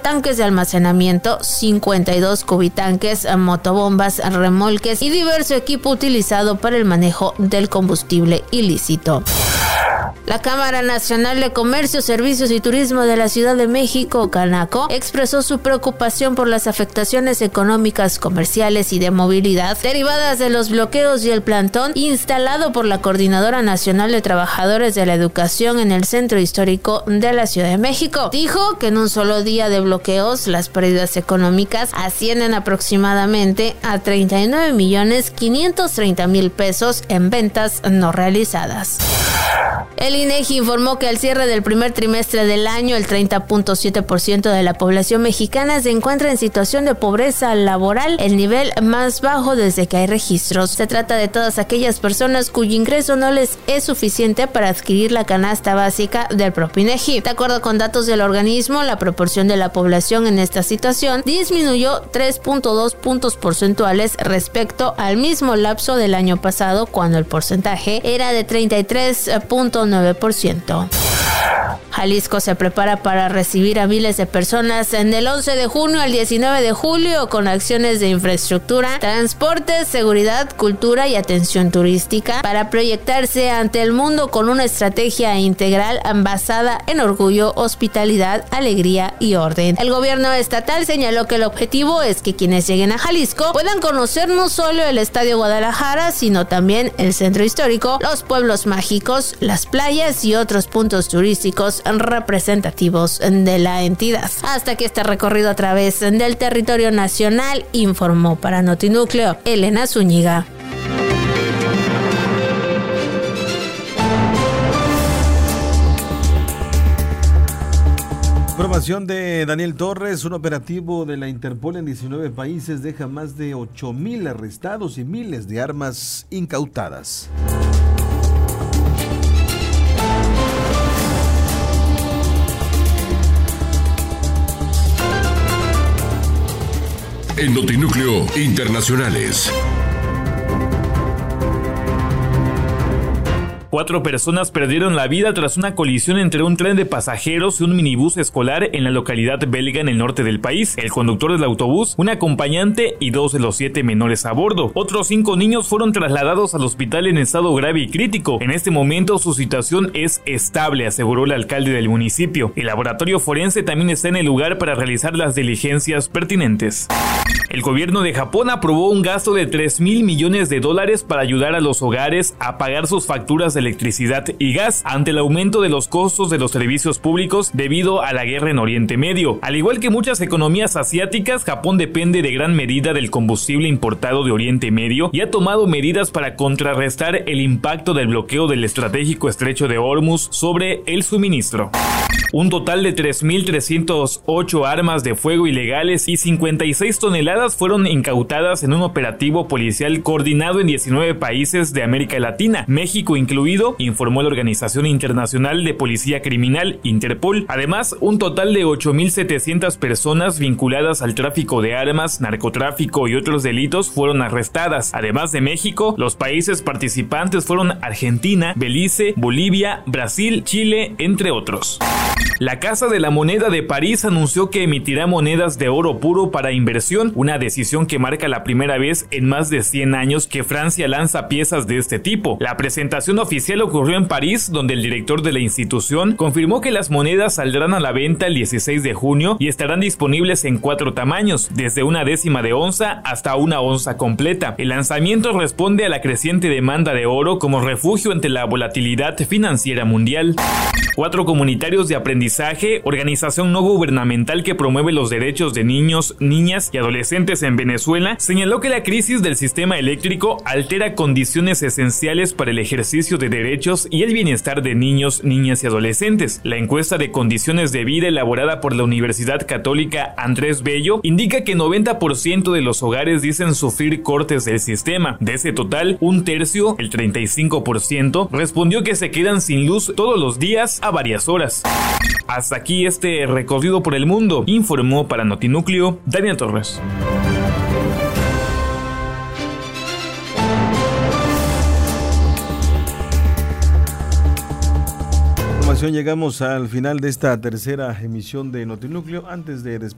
tanques de almacenamiento, 52 cubitanques, motobombas, remolques y diverso equipo utilizado para el manejo del combustible ilícito. La Cámara Nacional de Comercio, Servicios y Turismo de la Ciudad de México, Canaco, expresó su preocupación por las afectaciones económicas, comerciales y de movilidad derivadas de los bloqueos y el plantón instalado por la Coordinadora Nacional de Trabajadores de la Educación en el Centro Histórico de la Ciudad de México. Dijo que en un solo día de bloqueos, las pérdidas económicas ascienden aproximadamente a 39,530,000 pesos en ventas no realizadas. El INEGI informó que al cierre del primer trimestre del año, el 30.7% de la población mexicana se encuentra en situación de pobreza laboral, el nivel más bajo desde que hay registros. Se trata de todas aquellas personas cuyo ingreso no les es suficiente para adquirir la canasta básica del propio INEGI. De acuerdo con datos del organismo, la proporción de la población en esta situación disminuyó 3.2 puntos porcentuales respecto al mismo lapso del año pasado, cuando el porcentaje era de 33.9%. Jalisco se prepara para recibir a miles de personas del 11 de junio al 19 de julio con acciones de infraestructura, transporte, seguridad, cultura y atención turística para proyectarse ante el mundo con una estrategia integral basada en orgullo, hospitalidad, alegría y orden. El gobierno estatal señaló que el objetivo es que quienes lleguen a Jalisco puedan conocer no solo el Estadio Guadalajara, sino también el centro histórico, los pueblos mágicos, las playas y otros puntos turísticos representativos de la entidad. Hasta aquí este recorrido a través del territorio nacional, informó para Notinúcleo Elena Zúñiga. Información de Daniel Torres. Un operativo de la Interpol en 19 países deja más de 8,000 arrestados y miles de armas incautadas. En Notinúcleo Internacionales. 4 personas perdieron la vida tras una colisión entre un tren de pasajeros y un minibús escolar en la localidad belga en el norte del país. El conductor del autobús, un acompañante y 2 de los 7 menores a bordo. Otros 5 niños fueron trasladados al hospital en estado grave y crítico. En este momento su situación es estable, aseguró el alcalde del municipio. El laboratorio forense también está en el lugar para realizar las diligencias pertinentes. El gobierno de Japón aprobó un gasto de $3,000 millones para ayudar a los hogares a pagar sus facturas de electricidad y gas ante el aumento de los costos de los servicios públicos debido a la guerra en Oriente Medio. Al igual que muchas economías asiáticas, Japón depende de gran medida del combustible importado de Oriente Medio y ha tomado medidas para contrarrestar el impacto del bloqueo del estratégico estrecho de Hormuz sobre el suministro. Un total de 3,308 armas de fuego ilegales y 56 toneladas fueron incautadas en un operativo policial coordinado en 19 países de América Latina, México incluido, informó la Organización Internacional de Policía Criminal, Interpol. Además, un total de 8,700 personas vinculadas al tráfico de armas, narcotráfico y otros delitos fueron arrestadas. Además de México, los países participantes fueron Argentina, Belice, Bolivia, Brasil, Chile, entre otros. La Casa de la Moneda de París anunció que emitirá monedas de oro puro para inversión, una decisión que marca la primera vez en más de 100 años que Francia lanza piezas de este tipo. La presentación oficial ocurrió en París, donde el director de la institución confirmó que las monedas saldrán a la venta el 16 de junio y estarán disponibles en 4 tamaños, desde 1/10 de onza hasta 1 onza completa. El lanzamiento responde a la creciente demanda de oro como refugio ante la volatilidad financiera mundial. 4 comunitarios de aprendizaje, organización no gubernamental que promueve los derechos de niños, niñas y adolescentes en Venezuela, señaló que la crisis del sistema eléctrico altera condiciones esenciales para el ejercicio de derechos y el bienestar de niños, niñas y adolescentes. La encuesta de condiciones de vida elaborada por la Universidad Católica Andrés Bello indica que 90% de los hogares dicen sufrir cortes del sistema. De ese total, un tercio, el 35%, respondió que se quedan sin luz todos los días a varias horas. Hasta aquí este recorrido por el mundo, informó para Notinúcleo Daniel Torres. Llegamos al final de esta tercera emisión de Notinúcleo. Antes de